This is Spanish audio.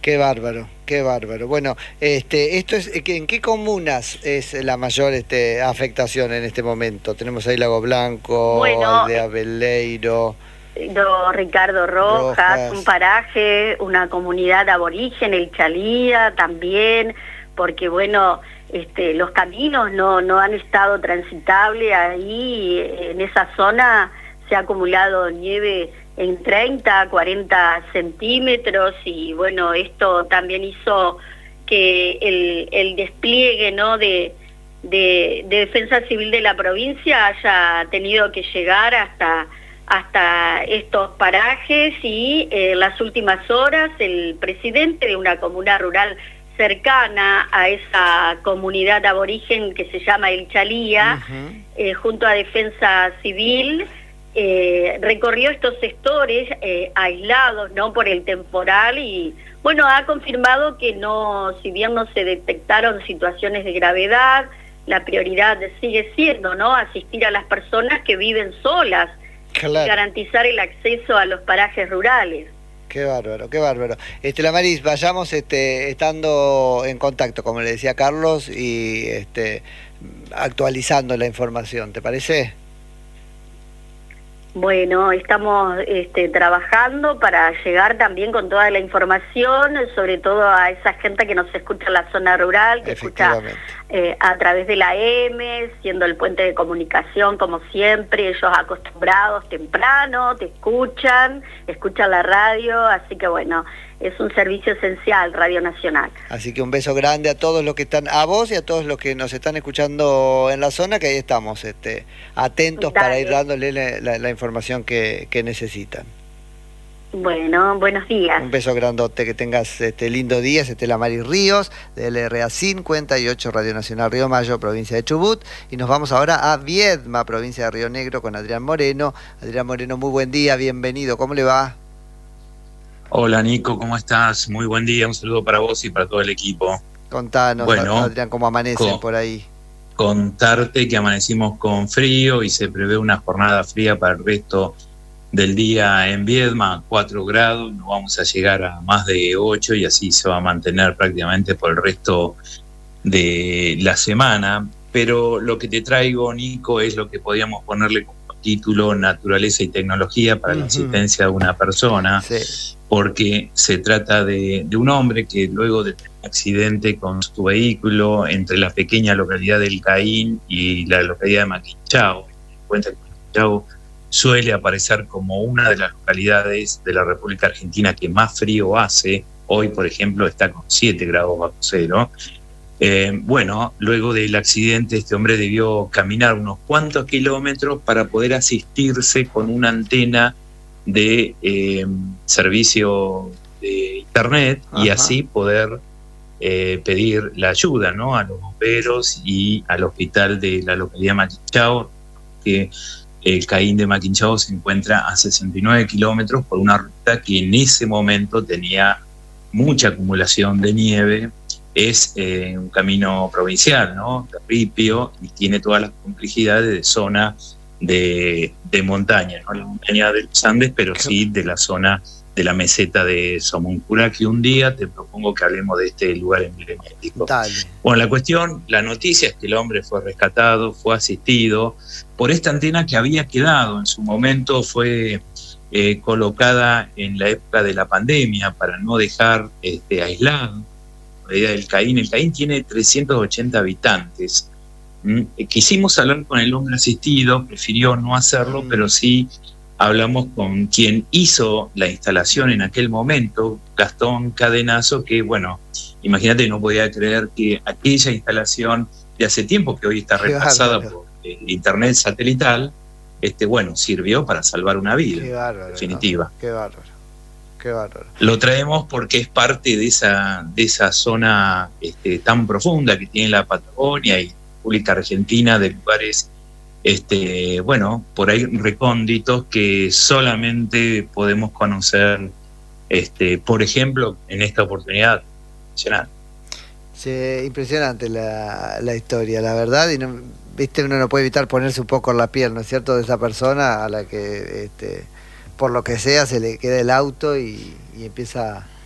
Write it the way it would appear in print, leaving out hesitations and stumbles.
Qué bárbaro, qué bárbaro. Bueno, esto es, ¿en qué comunas es la mayor afectación en este momento? Tenemos ahí Lago Blanco, Bueno, Aldea Beleiro, Ricardo Rojas, un Rojas. paraje, una comunidad aborigen, el Chalía también, porque bueno, los caminos no han estado transitables ahí, en esa zona se ha acumulado nieve en 30, 40 centímetros y bueno, esto también hizo que el despliegue, ¿no?, de Defensa Civil de la provincia haya tenido que llegar hasta estos parajes y en las últimas horas el presidente de una comuna rural cercana a esa comunidad aborigen que se llama El Chalía, junto a Defensa Civil, recorrió estos sectores aislados, ¿no?, por el temporal y bueno, ha confirmado que no, si bien no se detectaron situaciones de gravedad, la prioridad sigue siendo, ¿no?, asistir a las personas que viven solas, Claro. y garantizar el acceso a los parajes rurales. Qué bárbaro, qué bárbaro. Lamaris, vayamos estando en contacto, como le decía Carlos, y actualizando la información, ¿te parece? Bueno, estamos trabajando para llegar también con toda la información, sobre todo a esa gente que nos escucha en la zona rural, que escucha a través de la M, siendo el puente de comunicación como siempre, ellos acostumbrados temprano, te escuchan la radio, así que bueno, es un servicio esencial, Radio Nacional. Así que un beso grande a todos los que están, a vos y a todos los que nos están escuchando en la zona, que ahí estamos atentos. Dale. Para ir dándole la información que necesitan. Bueno, buenos días. Un beso grandote, que tengas lindo día. Es Lamaris Ríos, de LRA 58, Radio Nacional Río Mayo, provincia de Chubut. Y nos vamos ahora a Viedma, provincia de Río Negro, con Adrián Moreno. Adrián Moreno, muy buen día, bienvenido. ¿Cómo le va? Hola Nico, ¿cómo estás? Muy buen día, un saludo para vos y para todo el equipo. Contanos, bueno, Adrián, ¿cómo amanecen por ahí? Contarte que amanecimos con frío y se prevé una jornada fría para el resto del día en Viedma, 4 grados, no vamos a llegar a más de 8 y así se va a mantener prácticamente por el resto de la semana. Pero lo que te traigo, Nico, es lo que podíamos ponerle como título: Naturaleza y Tecnología para la asistencia de una persona. Sí. Porque se trata de un hombre que luego de tener un accidente con su vehículo entre la pequeña localidad del Caín y la localidad de Maquinchao, cuenta que Maquinchao suele aparecer como una de las localidades de la República Argentina que más frío hace. Hoy, por ejemplo, está con 7 grados bajo cero. Bueno, luego del accidente este hombre debió caminar unos cuantos kilómetros para poder asistirse con una antena de servicio de internet. Ajá. Y así poder pedir la ayuda, ¿no?, a los bomberos y al hospital de la localidad de Maquinchao, que el Caín de Maquinchao se encuentra a 69 kilómetros por una ruta que en ese momento tenía mucha acumulación de nieve. Es un camino provincial, ¿no?, de ripio, y tiene todas las complejidades de zona de montaña, no la montaña de los Andes, pero sí de la zona de la meseta de Somoncura, que un día te propongo que hablemos de este lugar emblemático. Dale. Bueno, la noticia es que el hombre fue rescatado, fue asistido por esta antena que había quedado en su momento, fue colocada en la época de la pandemia para no dejar aislado el Caín. El Caín tiene 380 habitantes. Quisimos hablar con el hombre asistido, prefirió no hacerlo, pero sí hablamos con quien hizo la instalación en aquel momento, Gastón Cadenazo, que bueno, imagínate, no podía creer que aquella instalación de hace tiempo, que hoy está repasada por internet satelital, bueno, sirvió para salvar una vida. Qué bárbaro, definitiva. ¿No? Qué bárbaro. Qué bárbaro. Lo traemos porque es parte de esa zona tan profunda que tiene la Patagonia y República Argentina, de lugares bueno, por ahí recónditos que solamente podemos conocer, por ejemplo, en esta oportunidad. Sí, impresionante la historia, la verdad, y no, viste, uno no puede evitar ponerse un poco en la piel, ¿no es cierto?, de esa persona a la que por lo que sea se le queda el auto y empieza